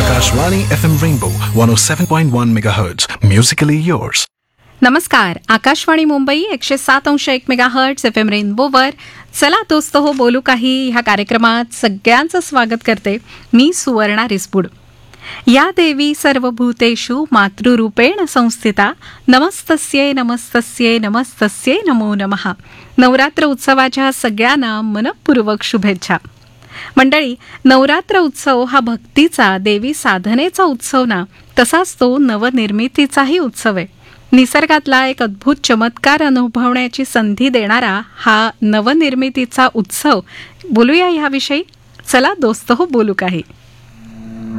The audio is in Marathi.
Akashvani FM Rainbow 107.1 MHz. Musically yours. नमस्कार. आकाशवाणी मुंबई 107.1 मेगाहर्ट्झ FM रेनबोवर चला दोस्त हो बोलू काही ह्या कार्यक्रमात सगळ्यांचं स्वागत करते मी सुवर्णा रिसबुड. या देवी सर्वभूतेषु मातृरूपेण संस्थिता नमस्तस्यै नमस्तस्यै नमस्तस्यै नमो नमः. नवरात्र उत्सवाच्या सगळ्यांना मनपूर्वक शुभेच्छा. मंडळी, नवरात्र उत्सव हा भक्तीचा, देवी साधनेचा उत्सव ना, तसाच तो नवनिर्मितीचाही उत्सव आहे. निसर्गातला एक अद्भुत चमत्कार अनुभवण्याची संधी देणारा हा नवनिर्मितीचा उत्सव. बोलूया ह्याविषयी. चला दोस्त हो बोलू काही.